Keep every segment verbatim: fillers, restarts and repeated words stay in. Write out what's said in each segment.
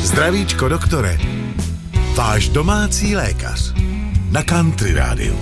Zdravíčko doktore, váš domácí lékař na Country Rádiu.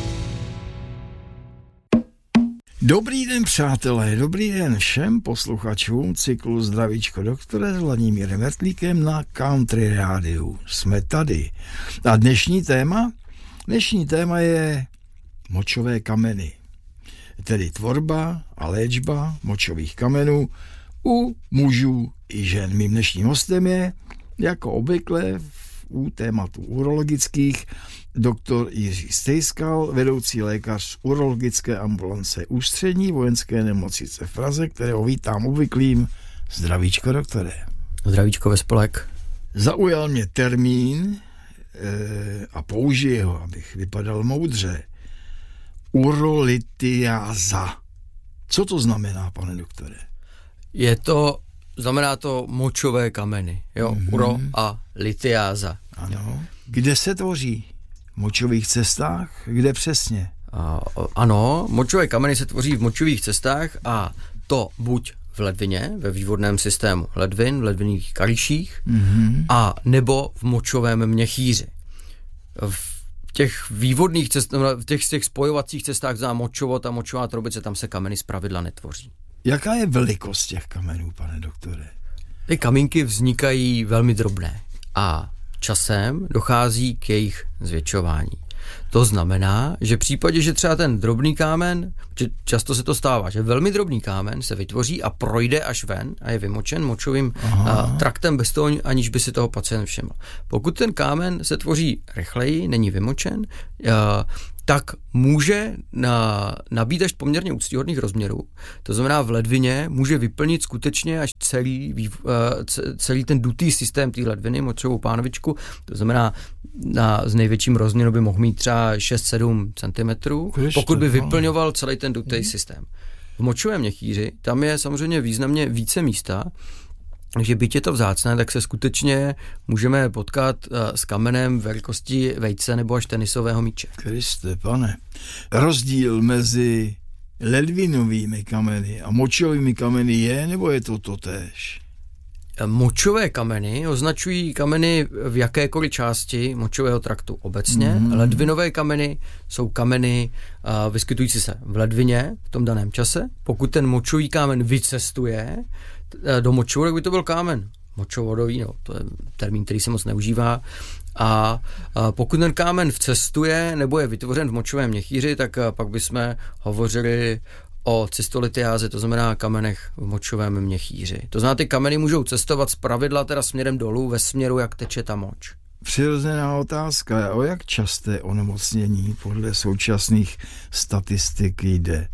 Dobrý den, přátelé, dobrý den všem posluchačům cyklu Zdravíčko doktore s Vladimírem Mertlíkem na Country Rádiu. Jsme tady. A dnešní téma? Dnešní téma je močové kameny. Tedy tvorba a léčba močových kamenů u mužů i žen. Mým dnešním hostem je, jako obvykle u tématu urologických, doktor Jiří Stejskal, vedoucí lékař urologické ambulance Ústřední vojenské nemocnice v Praze, kterého vítám obvyklým. Zdravíčko, doktore. Zdravíčko ve spolek. Zaujal mě termín e, a použiji ho, abych vypadal moudře. Urolitiáza. Co to znamená, pane doktore? Je to, znamená to močové kameny, jo, mm-hmm. Uro a litiáza. Ano. Kde se tvoří? V močových cestách? Kde přesně? A, ano, močové kameny se tvoří v močových cestách a to buď v ledvině, ve vývodném systému ledvin, v ledvinných kalíších, mm-hmm. a nebo v močovém měchýři. V těch vývodných cestách, v těch, těch spojovacích cestách za močovod a močová trubice, tam se kameny zpravidla netvoří. Jaká je velikost těch kamenů, pane doktore? Ty kamínky vznikají velmi drobné a časem dochází k jejich zvětšování. To znamená, že v případě, že třeba ten drobný kámen, že často se to stává, že velmi drobný kámen se vytvoří a projde až ven a je vymočen močovým a, traktem bez toho, aniž by si toho pacient všiml. Pokud ten kámen se tvoří rychleji, není vymočen, a, tak může na, nabít až poměrně úctyhodných rozměrů. To znamená, v ledvině může vyplnit skutečně až celý, celý ten dutý systém té ledviny, močovou pánovičku. To znamená, na, z největším rozměru by mohl mít třeba šest sedm centimetrů, pokud by vyplňoval celý ten dutý hmm. systém. V močovém měchýři tam je samozřejmě významně více místa, takže byť je to vzácné, tak se skutečně můžeme potkat s kamenem velikosti vejce nebo až tenisového míče. Kriste, pane. Rozdíl mezi ledvinovými kameny a močovými kameny je, nebo je to totéž? Močové kameny označují kameny v jakékoliv části močového traktu obecně. Mm-hmm. Ledvinové kameny jsou kameny uh, vyskytující se v ledvině v tom daném čase. Pokud ten močový kámen vycestuje do močovodu, tak by to byl kámen močovodový, no, to je termín, který se moc neužívá. A, a pokud ten kámen vcestuje nebo je vytvořen v močovém měchýři, tak pak bychom hovořili o cystolitiáze, to znamená kamenech v močovém měchýři. To znamená, ty kameny můžou cestovat zpravidla teda směrem dolů, ve směru, jak teče ta moč. Přirozená otázka, o jak časté onemocnění podle současných statistik jde?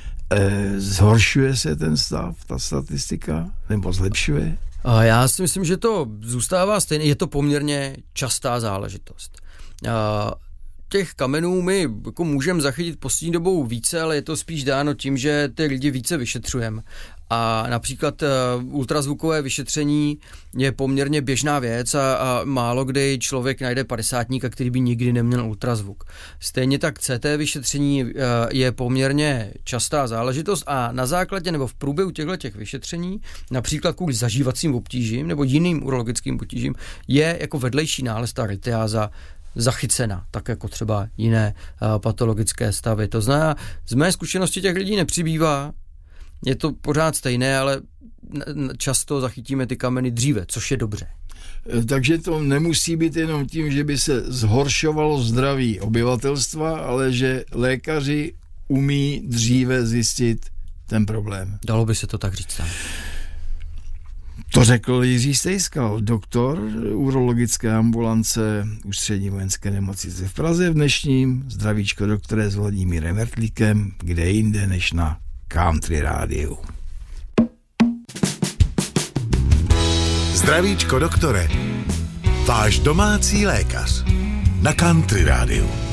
E, zhoršuje se ten stav, ta statistika, nebo zlepšuje? A já si myslím, že to zůstává stejné, je to poměrně častá záležitost. A těch kamenů my jako můžeme zachytit poslední dobou více, ale je to spíš dáno tím, že ty lidi více vyšetřujeme. A například uh, ultrazvukové vyšetření je poměrně běžná věc a, a málo kdy člověk najde padesátníka, který by nikdy neměl ultrazvuk. Stejně tak C T vyšetření uh, je poměrně častá záležitost a na základě nebo v průběhu těchto vyšetření, například kvůli zažívacím obtížím nebo jiným urologickým potížím, je jako vedlejší nález ta litiáza zachycena, tak jako třeba jiné uh, patologické stavy. To znamená, z mé zkušenosti těch lidí nepřibývá, je to pořád stejné, ale často zachytíme ty kameny dříve, což je dobře. Takže to nemusí být jenom tím, že by se zhoršovalo zdraví obyvatelstva, ale že lékaři umí dříve zjistit ten problém. Dalo by se to tak říct. To řekl Jiří Stejskal, doktor urologické ambulance Ústřední vojenské nemocnice v Praze v dnešním Zdravíčko doktore s Vladimírem Mertlíkem, kde jinde než na Country Rádiu. Zdravíčko doktore, váš domácí lékař na Country Rádiu.